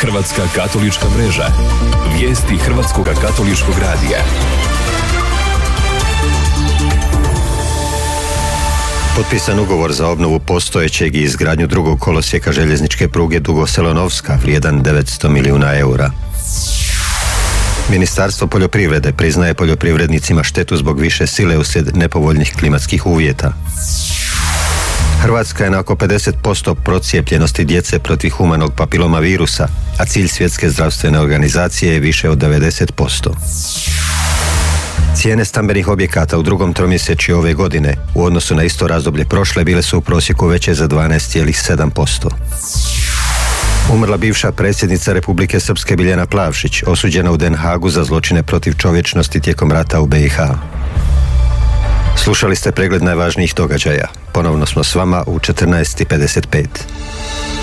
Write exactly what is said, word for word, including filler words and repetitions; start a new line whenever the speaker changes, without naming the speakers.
Hrvatska katolička mreža. Vijesti Hrvatskog katoličkog radija.
Potpisan ugovor za obnovu postojećeg i izgradnju drugog kolosijeka željezničke pruge Dugo Selo-Novska, vrijedan devetsto milijuna eura. Ministarstvo poljoprivrede priznaje poljoprivrednicima štetu zbog više sile uslijed nepovoljnih klimatskih uvjeta. Hrvatska je na oko pedeset posto procijepljenosti djece protiv humanog papiloma virusa, a cilj Svjetske zdravstvene organizacije je više od devedeset posto. Cijene stambenih objekata u drugom tromjesečju ove godine u odnosu na isto razdoblje prošle bile su u prosjeku veće za dvanaest zarez sedam posto. Umrla bivša predsjednica Republike Srpske Biljana Plavšić, osuđena u Den Haagu za zločine protiv čovječnosti tijekom rata u B i H. Slušali ste pregled najvažnijih događaja. Ponovno smo s vama u četrnaest i pedeset pet.